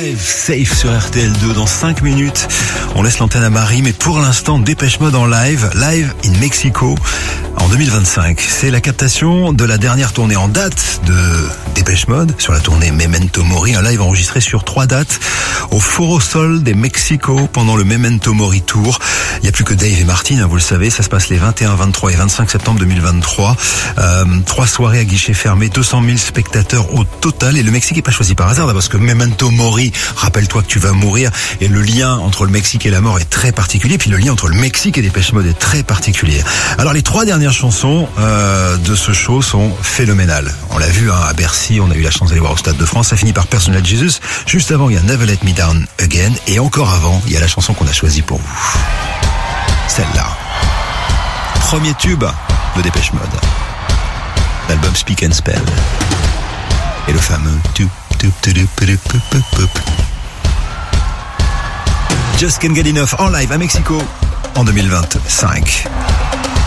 live, safe sur RTL2 dans 5 minutes. On laisse l'antenne à Marie, mais pour l'instant, Dépêche Mode en live in Mexico en 2025. C'est la captation de la dernière tournée en date de Dépêche Mode sur la tournée Memento Mori, un live enregistré sur 3 dates au Foro Sol de Mexico pendant le Memento Mori Tour. Il n'y a plus que Dave et Martin, vous le savez, ça se passe les 21, 23 et 25 septembre 2023. 3 soirées à guichet fermé, 200 000 spectateurs au total. Et le Mexique n'est pas choisi par hasard, parce que Memento Mori, rappelle-toi que tu vas mourir. Et le lien entre le Mexique et la mort est très particulier. Puis le lien entre le Mexique et Dépêche Mode est très particulier. Alors les 3 dernières chansons de ce show sont phénoménales. On l'a vu à Bercy, on a eu la chance d'aller voir au Stade de France. Ça finit par Personal Jesus. Juste avant, il y a Never Let Me Down Again. Et encore avant, il y a la chanson qu'on a choisie pour vous. Celle-là. Premier tube de Dépêche Mode. L'album Speak and Spell. Et le fameux Just Can't Get Enough en live à Mexico en 2025.